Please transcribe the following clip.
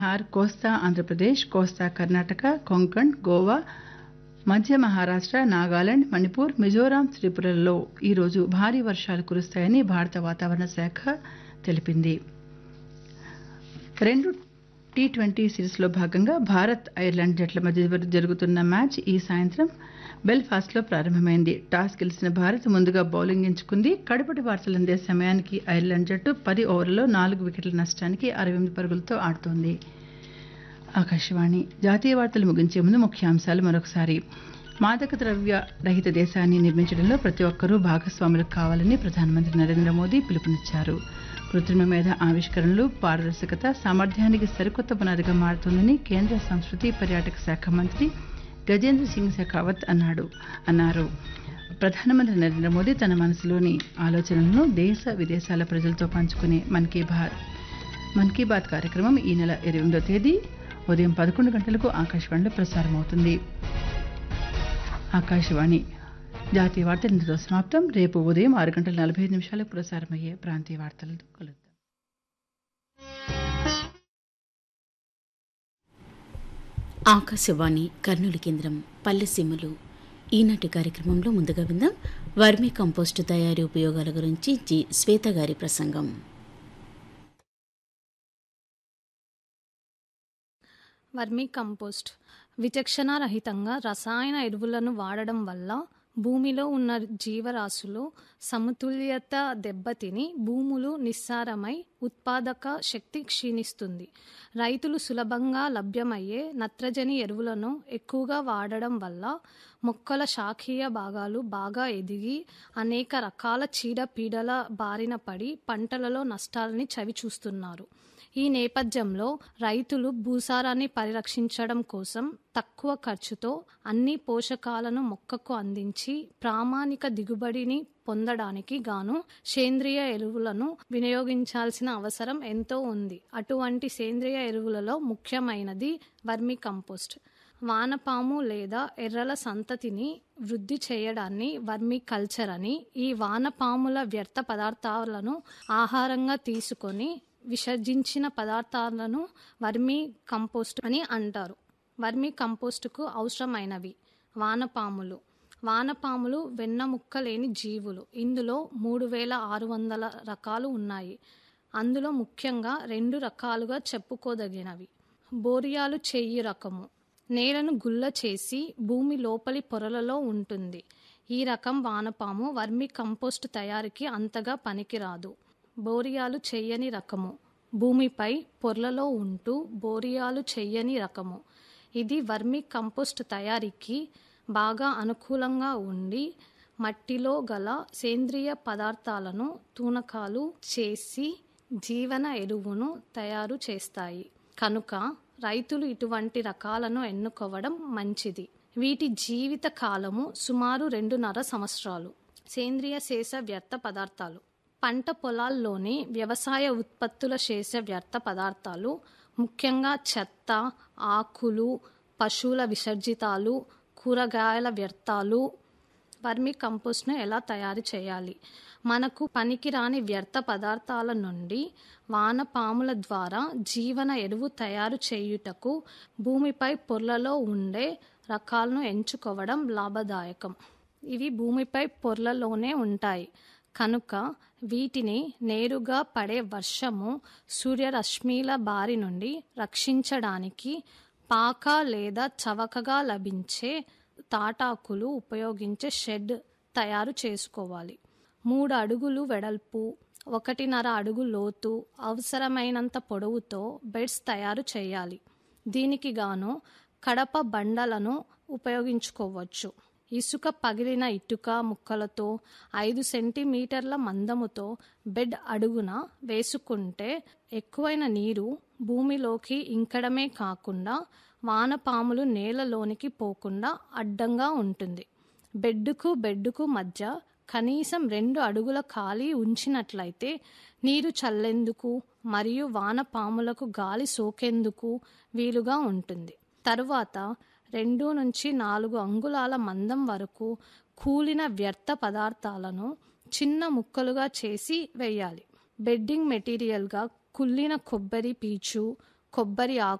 బీహార్, కోస్తా ఆంధ్రప్రదేశ్, కోస్తా కర్ణాటక, కొంకణ్, గోవా, మధ్య మహారాష్ట్ర, నాగాలాండ్, మణిపూర్, మిజోరాం, త్రిపురలలో ఈరోజు భారీ వర్షాలు కురుస్తాయని భారత వాతావరణ శాఖ తెలిపింది. 2 టీ20 సిరీస్లో భాగంగా భారత్, ఐర్లాండ్ జట్ల మధ్య జరుగుతున్న మ్యాచ్ ఈ సాయంత్రం బెల్ఫాస్ట్లో ప్రారంభమైంది. టాస్ గెలిచిన భారత్ ముందుగా బౌలింగ్ ఎంచుకుంది. కడపటి వార్తలు అందే సమయానికి ఐర్లాండ్ జట్టు 10 ఓవర్లలో 4 వికెట్ల నష్టానికి 68 పరుగులతో ఆడుతోంది. ఆకాశవాణి జాతీయ వార్తలు ముగించే ముందు ముఖ్యాంశాలు మరొకసారి. మాదక ద్రవ్య రహిత దేశాన్ని నిర్మించడంలో ప్రతి ఒక్కరూ భాగస్వాములు కావాలని ప్రధానమంత్రి నరేంద్ర మోదీ పిలుపునిచ్చారు. కృత్రిమ మేధ ఆవిష్కరణలు, పారదర్శకత సామర్థ్యానికి సరికొత్త పునాదిగా మారుతోందని కేంద్ర సంస్కృతి పర్యాటక శాఖ మంత్రి గజేంద్ర సింగ్ షెకావత్ అన్నారు. ప్రధానమంత్రి నరేంద్ర మోదీ తన మనసులోని ఆలోచనలను దేశ విదేశాల ప్రజలతో పంచుకునే మన్ కీ బాత్ కార్యక్రమం ఈ నెల 28వ తేదీ ఉదయం 11 గంటలకు ఆకాశవాణిలో ప్రసారమవుతుంది. ఆకాశవాణి జాతీయ వార్తలు ఇంతతో సమాప్తం. రేపు ఉదయం 6:45 ప్రసారమయ్యే ప్రాంతీయ వార్తలతో కలుద్దాం. ఆకాశవాణి కర్నూలు కేంద్రం పల్లెసీమలు. ఈనాటి కార్యక్రమంలో ముందుగా విందాం వర్మీ కంపోస్టు తయారీ ఉపయోగాల గురించి జి శ్వేత గారి ప్రసంగం. వర్మీ కంపోస్ట్ విచక్షణారహితంగా రసాయన ఎరువులను వాడడం వల్ల భూమిలో ఉన్న జీవరాశులు సమతుల్యత దెబ్బతిని భూములు నిస్సారమై ఉత్పాదక శక్తి క్షీణిస్తుంది. రైతులు సులభంగా లభ్యమయ్యే నత్రజని ఎరువులను ఎక్కువగా వాడడం వల్ల మొక్కల శాఖీయ భాగాలు బాగా ఎదిగి అనేక రకాల చీడపీడల బారిన పడి పంటలలో నష్టాలని చవిచూస్తున్నారు. ఈ నేపథ్యంలో రైతులు భూసారాన్ని పరిరక్షించడం కోసం తక్కువ ఖర్చుతో అన్ని పోషకాలను మొక్కకు అందించి ప్రామాణిక దిగుబడిని పొందడానికి గాను సేంద్రియ ఎరువులను వినియోగించాల్సిన అవసరం ఎంతో ఉంది. అటువంటి సేంద్రియ ఎరువులలో ముఖ్యమైనది వర్మీ కంపోస్ట్. వానపాము లేదా ఎర్రల సంతతిని వృద్ధి చేయడాన్ని వర్మీ కల్చర్ అని, ఈ వానపాముల వ్యర్థ పదార్థాలను ఆహారంగా తీసుకొని విసర్జించిన పదార్థాలను వర్మీ కంపోస్ట్ అని అంటారు. వర్మీ కంపోస్టుకు అవసరమైనవి: వానపాములు వెన్నముక్క లేని జీవులు. ఇందులో 3600 రకాలు ఉన్నాయి. అందులో ముఖ్యంగా 2 రకాలుగా చెప్పుకోదగినవి. బోరియాలు చెయ్యి రకము నేలను గుల్ల చేసి భూమి లోపలి పొరలలో ఉంటుంది. ఈ రకం వానపాము వర్మీ కంపోస్ట్ తయారీకి అంతగా పనికిరాదు. బోరియాలు చెయ్యని రకము భూమిపై పొరలలో ఉంటూ బోరియాలు చెయ్యని రకము. ఇది వర్మీ కంపోస్ట్ తయారీకి బాగా అనుకూలంగా ఉండి మట్టిలో గల సేంద్రియ పదార్థాలను తూనకాలు చేసి జీవన ఎరువును తయారు చేస్తాయి. కనుక రైతులు ఇటువంటి రకాలను ఎన్నుకోవడం మంచిది. వీటి జీవిత కాలము సుమారు 2.5 సంవత్సరాలు. సేంద్రియ శేష వ్యర్థ పదార్థాలు పంట పొలాల్లోని వ్యవసాయ ఉత్పత్తుల శేష వ్యర్థ పదార్థాలు, ముఖ్యంగా చెత్త, ఆకులు, పశువుల విసర్జితాలు, కూరగాయల వ్యర్థాలు. వర్మీ కంపోస్ట్ను ఎలా తయారు చేయాలి? మనకు పనికిరాని వ్యర్థ పదార్థాల నుండి వానపాముల ద్వారా జీవన ఎరువు తయారు చేయుటకు భూమిపై పొరలలో ఉండే రకాలను ఎంచుకోవడం లాభదాయకం. ఇవి భూమిపై పొరలలోనే ఉంటాయి కనుక వీటిని నేరుగా పడే వర్షము, సూర్యరశ్మిల బారి నుండి రక్షించడానికి పాక లేదా చవకగా లభించే తాటాకులు ఉపయోగించే షెడ్ తయారు చేసుకోవాలి. 3 అడుగులు వెడల్పు, 1.5 అడుగు లోతు, అవసరమైనంత పొడవుతో బెడ్స్ తయారు చేయాలి. దీనికి గాను కడప బండలను ఉపయోగించుకోవచ్చు. ఇసుక పగిలిన ఇటుక ముక్కలతో 5 సెంటీమీటర్ల మందముతో బెడ్ అడుగున వేసుకుంటే ఎక్కువైన నీరు భూమిలోకి ఇంకడమే కాకుండా వానపాములు నేలలోనికి పోకుండా అడ్డంగా ఉంటుంది. బెడ్డుకు మధ్య కనీసం 2 అడుగుల ఖాళీ ఉంచినట్లయితే నీరు చల్లేందుకు మరియు వానపాములకు గాలి సోకేందుకు వీలుగా ఉంటుంది. తరువాత 2 నుంచి 4 అంగుళాల మందం వరకు కూలిన వ్యర్థ పదార్థాలను చిన్న ముక్కలుగా చేసి వేయాలి. బెడ్డింగ్ మెటీరియల్గా కుళ్ళిన కొబ్బరి పీచు, కొబ్బరి ఆకు